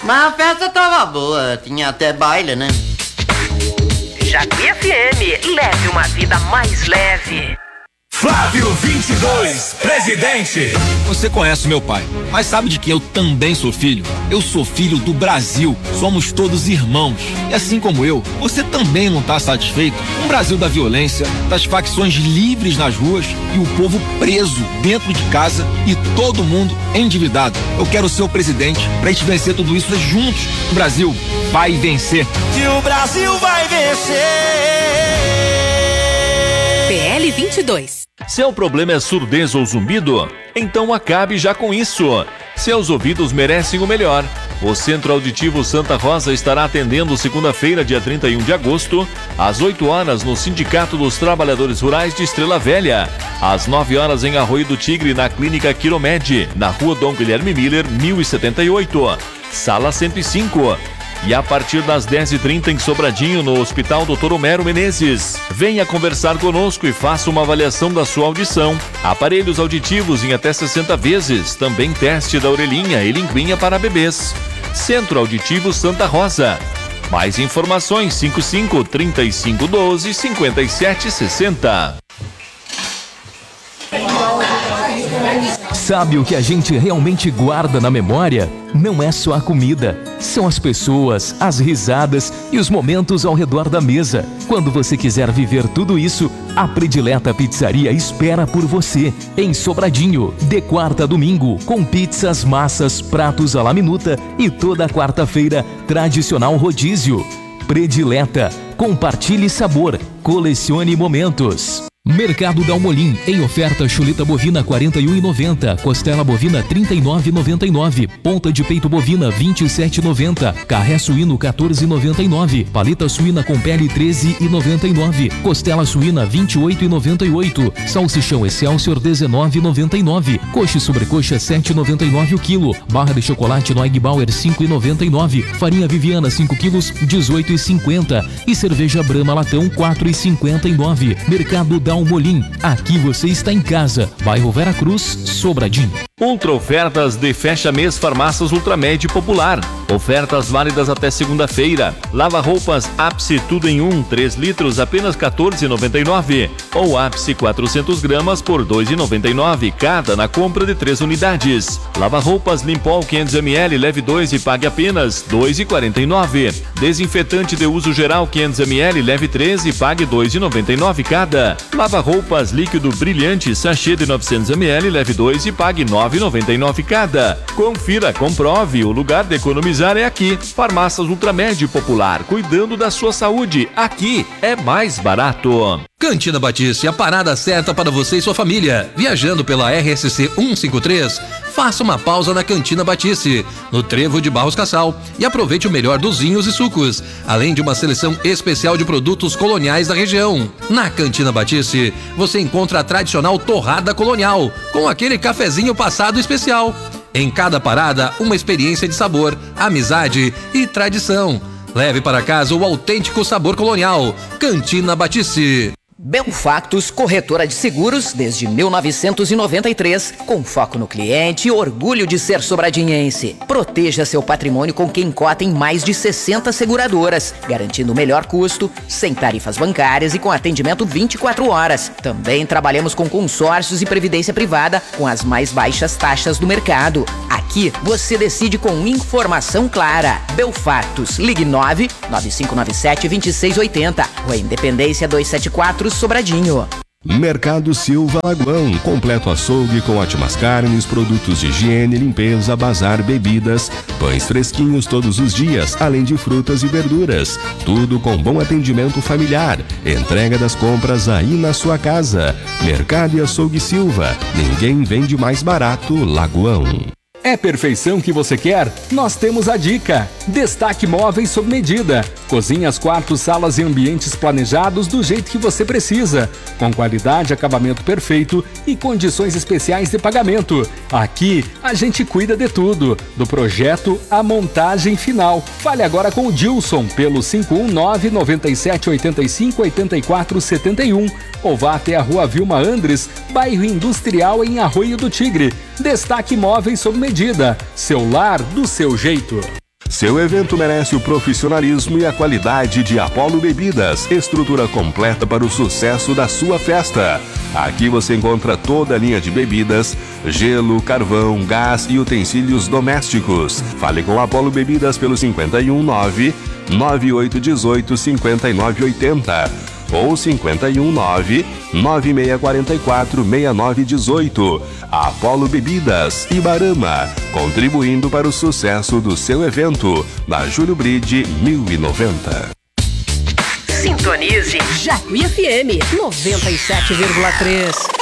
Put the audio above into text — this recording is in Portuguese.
Mas a festa tava boa, tinha até baile, né? Jacuí FM, leve uma vida mais leve. Flávio 22, presidente. Você conhece meu pai, mas sabe de que eu também sou filho? Eu sou filho do Brasil, somos todos irmãos. E assim como eu, você também não está satisfeito com o Brasil da violência, das facções livres nas ruas e o povo preso dentro de casa e todo mundo endividado. Eu quero ser o presidente pra gente vencer tudo isso juntos. O Brasil vai vencer. Que o Brasil vai vencer. PL 22. Seu problema é surdez ou zumbido? Então acabe já com isso. Seus ouvidos merecem o melhor. O Centro Auditivo Santa Rosa estará atendendo segunda-feira, dia 31 de agosto, às 8 horas no Sindicato dos Trabalhadores Rurais de Estrela Velha, às 9 horas em Arroio do Tigre, na Clínica Quiromed, na Rua Dom Guilherme Miller, 1078, Sala 105. E a partir das 10h30 em Sobradinho, no Hospital Dr. Homero Menezes. Venha conversar conosco e faça uma avaliação da sua audição. Aparelhos auditivos em até 60 vezes. Também teste da orelhinha e linguinha para bebês. Centro Auditivo Santa Rosa. Mais informações 55 3512 5760. Sabe o que a gente realmente guarda na memória? Não é só a comida, são as pessoas, as risadas e os momentos ao redor da mesa. Quando você quiser viver tudo isso, a Predileta Pizzaria espera por você, em Sobradinho, de quarta a domingo, com pizzas, massas, pratos à la minuta e toda quarta-feira, tradicional rodízio. Predileta, compartilhe sabor, colecione momentos. Mercado Dalmolin, em oferta chuleta bovina R$ 41,90, costela bovina R$ 39,99, ponta de peito bovina R$ 27,90, carré suíno R$ 14,99, paleta suína com pele R$ 13,99, costela suína R$ 28,98, salsichão Excelsior R$ 19,99, coxa e sobrecoxa R$ 7,99 o quilo, barra de chocolate Noig Bauer R$ 5,99, farinha Viviana 5 quilos R$ 18,50 e cerveja Brahma Latão R$ 4,59. Mercado Dalmolin, aqui você está em casa. Bairro Vera Cruz, Sobradinho. Ultra ofertas de fecha-mês Farmácias Ultramed Popular. Ofertas válidas até segunda-feira. Lava-roupas Ápice Tudo em 1, 3 litros, apenas R$ 14,99. Ou Ápice 400 gramas por R$ 2,99 cada na compra de 3 unidades. Lava-roupas Limpol 500 ml, leve 2 e pague apenas R$ 2,49. Desinfetante de uso geral 500 ml, leve 3 e pague R$ 2,99 cada. Lava-roupas líquido brilhante sachê de 900 ml, leve 2 e pague R$ 9,99 cada. Confira, comprove, o lugar de economizar é aqui. Farmácias Ultramed Popular, cuidando da sua saúde. Aqui é mais barato. Cantina Batiste, a parada certa para você e sua família. Viajando pela RSC 153, faça uma pausa na Cantina Batiste, no Trevo de Barros Cassal, e aproveite o melhor dos vinhos e sucos, além de uma seleção especial de produtos coloniais da região. Na Cantina Batiste, você encontra a tradicional torrada colonial, com aquele cafezinho passado especial. Em cada parada, uma experiência de sabor, amizade e tradição. Leve para casa o autêntico sabor colonial. Cantina Batiste. Belfactus, corretora de seguros desde 1993, com foco no cliente e orgulho de ser sobradinhense. Proteja seu patrimônio com quem cota em mais de 60 seguradoras, garantindo o melhor custo, sem tarifas bancárias e com atendimento 24 horas. Também trabalhamos com consórcios e previdência privada com as mais baixas taxas do mercado. Aqui você decide com informação clara. Belfactus, ligue 99597-2680, Rua Independência 274, Sobradinho. Mercado Silva Lagoão, completo açougue com ótimas carnes, produtos de higiene, limpeza, bazar, bebidas, pães fresquinhos todos os dias, além de frutas e verduras. Tudo com bom atendimento familiar. Entrega das compras aí na sua casa. Mercado e Açougue Silva. Ninguém vende mais barato, Lagoão. É perfeição que você quer? Nós temos a dica. Destaque Móveis sob medida. Cozinhas, quartos, salas e ambientes planejados do jeito que você precisa. Com qualidade, acabamento perfeito e condições especiais de pagamento. Aqui, a gente cuida de tudo. Do projeto à montagem final. Fale agora com o Dilson pelo 519-9785-8471 ou vá até a Rua Vilma Andres, bairro Industrial em Arroio do Tigre. Destaque Móveis sob medida. Seu lar do seu jeito. Seu evento merece o profissionalismo e a qualidade de Apollo Bebidas, estrutura completa para o sucesso da sua festa. Aqui você encontra toda a linha de bebidas, gelo, carvão, gás e utensílios domésticos. Fale com Apollo Bebidas pelo 519 9818 5980 ou 519 9644 6918. Apollo Bebidas, Ibarama, contribuindo para o sucesso do seu evento, na Júlio Bride 1090. Sintonize Jacuí FM 97,3.